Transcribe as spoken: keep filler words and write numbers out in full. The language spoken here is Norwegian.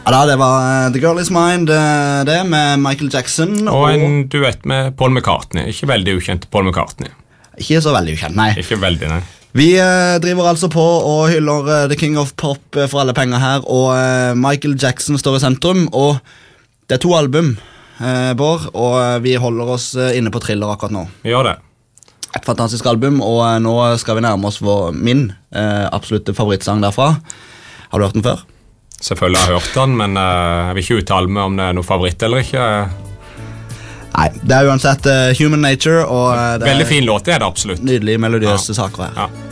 Ja da, det var uh, The Girl Is Mine, det, det med Michael Jackson. Og, og en duett med Paul McCartney. Ikke veldig ukjent Paul McCartney. Ikke så veldig ukjent, nei. Ikke veldig, nei. Vi uh, driver altså på og hyller uh, The King of Pop uh, for alle penger her, og uh, Michael Jackson står i sentrum, og det er to album, uh, Bård, og uh, vi holder oss uh, inne på Thriller akkurat nå. Vi gjør det. Et fantastisk album, og uh, nå skal vi nærme oss vår, min uh, absolutte favorittsang derfra. Har du hørt den før? Selvfølgelig har jeg hørt den, men uh, jeg vil ikke uttale meg om det er noe favoritt eller ikke. Nei, det er uansett uh, Human Nature, og uh, det Veldig fin låt, det er det absolutt. Nydelige melodiøse ja. saker her. Ja.